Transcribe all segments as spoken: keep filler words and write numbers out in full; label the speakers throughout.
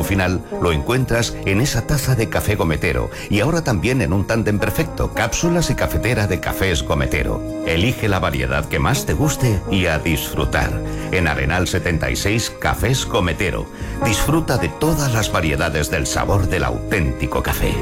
Speaker 1: final lo encuentras en esa taza de café Gometero y ahora también en un tándem perfecto, cápsulas y cafetera de cafés Gometero. Elige la variedad que más te guste y a disfrutar. En Arenal setenta y seis, Cafés Gometero. Disfruta de todas las variedades del sabor del auténtico café.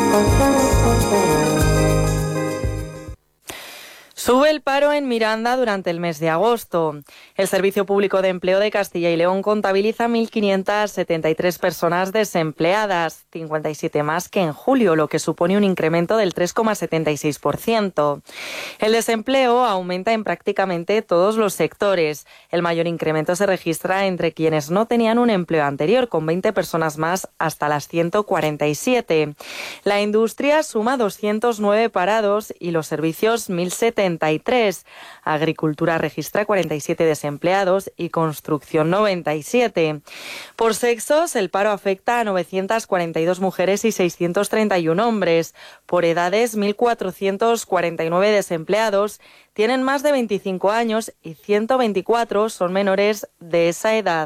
Speaker 2: Sube el paro en Miranda durante el mes de agosto. El Servicio Público de Empleo de Castilla y León contabiliza mil quinientas setenta y tres personas desempleadas, cincuenta y siete más que en julio, lo que supone un incremento del tres coma setenta y seis por ciento. El desempleo aumenta en prácticamente todos los sectores. El mayor incremento se registra entre quienes no tenían un empleo anterior, con veinte personas más hasta las ciento cuarenta y siete. La industria suma doscientos nueve parados y los servicios mil setenta y tres. Agricultura registra cuarenta y siete desempleados y construcción noventa y siete. Por sexos, el paro afecta a novecientas cuarenta y dos mujeres y seiscientos treinta y uno hombres. Por edades, mil cuatrocientos cuarenta y nueve desempleados tienen más de veinticinco años y ciento veinticuatro son menores de esa edad.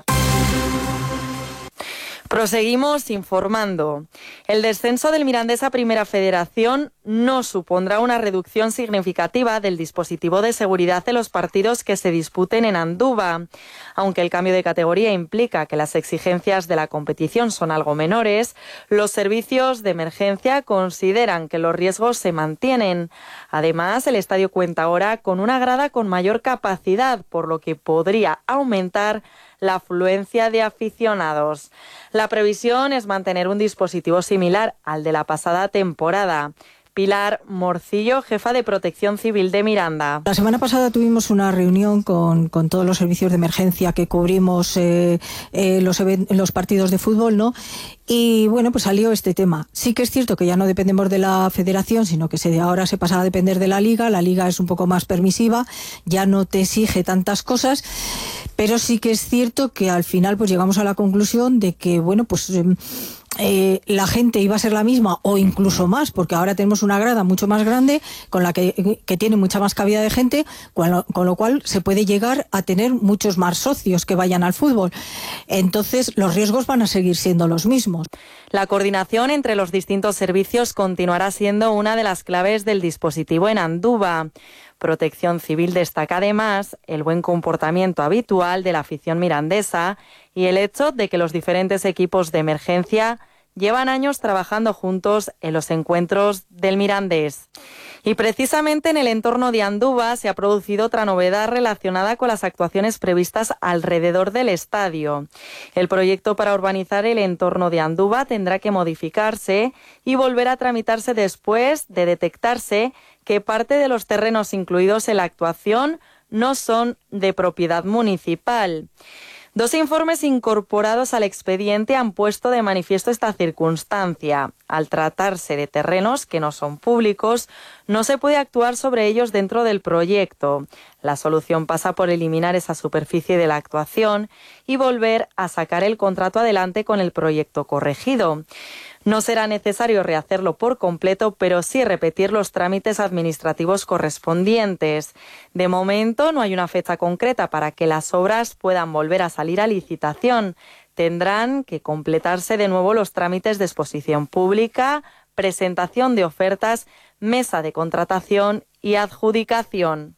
Speaker 2: Proseguimos informando. El descenso del Mirandés a Primera Federación no supondrá una reducción significativa del dispositivo de seguridad de los partidos que se disputen en Andúba. Aunque el cambio de categoría implica que las exigencias de la competición son algo menores, los servicios de emergencia consideran que los riesgos se mantienen. Además, el estadio cuenta ahora con una grada con mayor capacidad, por lo que podría aumentar la afluencia de aficionados. La previsión es mantener un dispositivo similar al de la pasada temporada. Pilar Morcillo, jefa de Protección Civil de Miranda.
Speaker 3: La semana pasada tuvimos una reunión con, con todos los servicios de emergencia que cubrimos eh, eh, los, los partidos de fútbol, ¿no? Y bueno, pues salió este tema. Sí que es cierto que ya no dependemos de la federación, sino que se, ahora se pasa a depender de la liga. La liga es un poco más permisiva, ya no te exige tantas cosas, pero sí que es cierto que al final pues llegamos a la conclusión de que, bueno, pues Eh, Eh, la gente iba a ser la misma o incluso más, porque ahora tenemos una grada mucho más grande con la que, que tiene mucha más cabida de gente, con lo, con lo cual se puede llegar a tener muchos más socios que vayan al fútbol. Entonces los riesgos van a seguir siendo los mismos.
Speaker 2: La coordinación entre los distintos servicios continuará siendo una de las claves del dispositivo en Andúba. Protección Civil destaca además el buen comportamiento habitual de la afición mirandesa y el hecho de que los diferentes equipos de emergencia llevan años trabajando juntos en los encuentros del Mirandés. Y precisamente en el entorno de Andúba se ha producido otra novedad relacionada con las actuaciones previstas alrededor del estadio. El proyecto para urbanizar el entorno de Andúba tendrá que modificarse y volver a tramitarse después de detectarse que parte de los terrenos incluidos en la actuación no son de propiedad municipal. Dos informes incorporados al expediente han puesto de manifiesto esta circunstancia. Al tratarse de terrenos que no son públicos, no se puede actuar sobre ellos dentro del proyecto. La solución pasa por eliminar esa superficie de la actuación y volver a sacar el contrato adelante con el proyecto corregido. No será necesario rehacerlo por completo, pero sí repetir los trámites administrativos correspondientes. De momento no hay una fecha concreta para que las obras puedan volver a salir a licitación. Tendrán que completarse de nuevo los trámites de exposición pública, presentación de ofertas, mesa de contratación y adjudicación.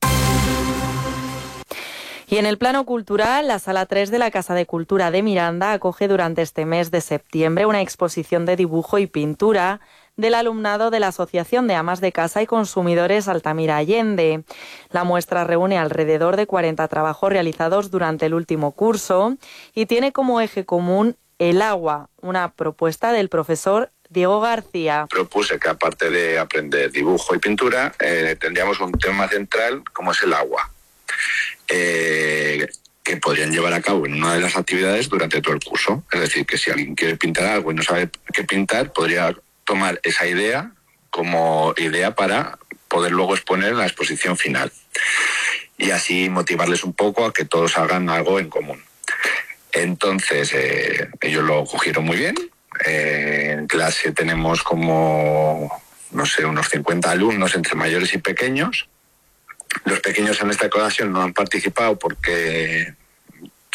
Speaker 2: Y en el plano cultural, la Sala tres de la Casa de Cultura de Miranda acoge durante este mes de septiembre una exposición de dibujo y pintura del alumnado de la Asociación de Amas de Casa y Consumidores Altamira Allende. La muestra reúne alrededor de cuarenta trabajos realizados durante el último curso y tiene como eje común el agua, una propuesta del profesor Diego García.
Speaker 4: Propuse que aparte de aprender dibujo y pintura, eh, tendríamos un tema central como es el agua. Eh, que podrían llevar a cabo en una de las actividades durante todo el curso. Es decir, que si alguien quiere pintar algo y no sabe qué pintar, podría tomar esa idea como idea para poder luego exponer en la exposición final. Y así motivarles un poco a que todos hagan algo en común. Entonces, eh, ellos lo cogieron muy bien. Eh, en clase tenemos como, no sé, unos cincuenta alumnos entre mayores y pequeños. Los pequeños en esta ocasión no han participado porque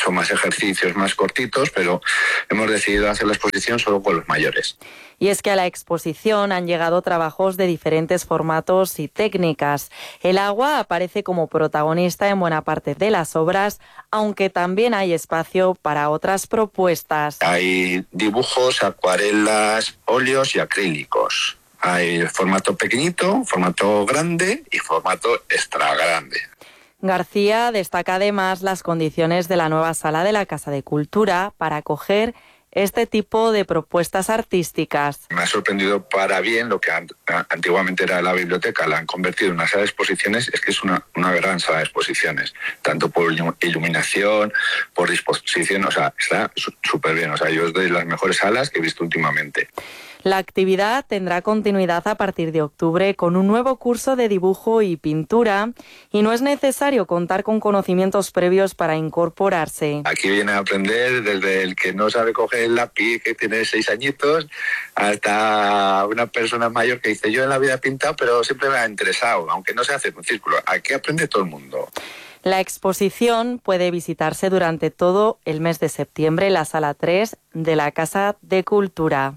Speaker 4: hecho más ejercicios más cortitos, pero hemos decidido hacer la exposición solo con los mayores.
Speaker 2: Y es que a la exposición han llegado trabajos de diferentes formatos y técnicas. El agua aparece como protagonista en buena parte de las obras, aunque también hay espacio para otras propuestas.
Speaker 4: Hay dibujos, acuarelas, óleos y acrílicos. Hay formato pequeñito, formato grande y formato extra grande.
Speaker 2: García destaca además las condiciones de la nueva sala de la Casa de Cultura para acoger este tipo de propuestas artísticas.
Speaker 4: Me ha sorprendido para bien lo que antiguamente era la biblioteca, la han convertido en una sala de exposiciones, es que es una, una gran sala de exposiciones, tanto por iluminación, por disposición, o sea, está súper bien, o sea, yo es de las mejores salas que he visto últimamente.
Speaker 2: La actividad tendrá continuidad a partir de octubre con un nuevo curso de dibujo y pintura y no es necesario contar con conocimientos previos para incorporarse.
Speaker 4: Aquí viene a aprender desde el que no sabe coger el lápiz, que tiene seis añitos, hasta una persona mayor que dice yo en la vida he pintado pero siempre me ha interesado, aunque no se hace un círculo. Aquí aprende todo el mundo.
Speaker 2: La exposición puede visitarse durante todo el mes de septiembre en la sala tres de la Casa de Cultura.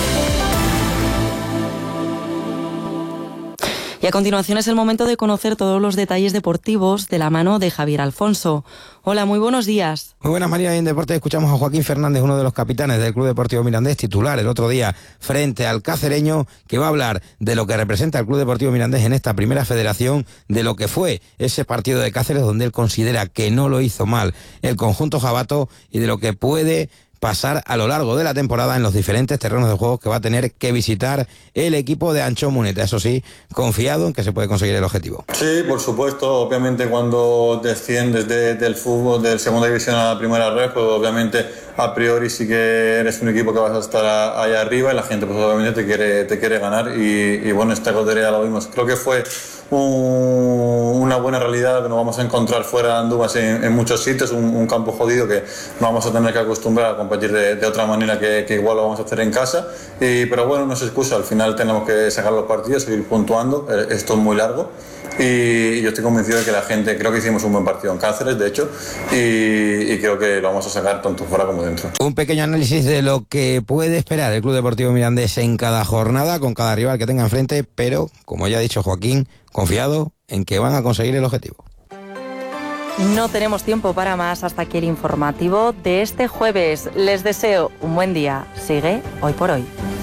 Speaker 2: Y a continuación es el momento de conocer todos los detalles deportivos de la mano de Javier Alfonso. Hola, muy buenos días.
Speaker 5: Muy buenas, María. Y en Deportes escuchamos a Joaquín Fernández, uno de los capitanes del Club Deportivo Mirandés, titular el otro día frente al Cacereño, que va a hablar de lo que representa el Club Deportivo Mirandés en esta primera federación, de lo que fue ese partido de Cáceres donde él considera que no lo hizo mal el conjunto jabato y de lo que puede pasar a lo largo de la temporada en los diferentes terrenos de juego que va a tener que visitar el equipo de Ancho Muneta. Eso sí, confiado en que se puede conseguir el objetivo.
Speaker 6: Sí, por supuesto. Obviamente cuando desciendes de, del fútbol, del segunda división a la primera red, pues obviamente a priori sí que eres un equipo que vas a estar a, allá arriba y la gente pues obviamente te quiere, te quiere ganar y, y bueno, esta lotería lo vimos. Creo que fue un, una buena realidad que nos vamos a encontrar fuera de Andúbas en, en muchos sitios, un, un campo jodido que nos vamos a tener que acostumbrar a competir de, de otra manera que, que igual lo vamos a hacer en casa, y, pero bueno, no es excusa, al final tenemos que sacar los partidos, seguir puntuando, esto es muy largo y yo estoy convencido de que la gente, creo que hicimos un buen partido en Cáceres, de hecho, y, y creo que lo vamos a sacar tanto fuera como dentro.
Speaker 5: Un pequeño análisis de lo que puede esperar el Club Deportivo Mirandés en cada jornada, con cada rival que tenga enfrente, pero, como ya ha dicho Joaquín, confiado en que van a conseguir el objetivo.
Speaker 2: No tenemos tiempo para más, hasta aquí el informativo de este jueves. Les deseo un buen día. Sigue Hoy por Hoy.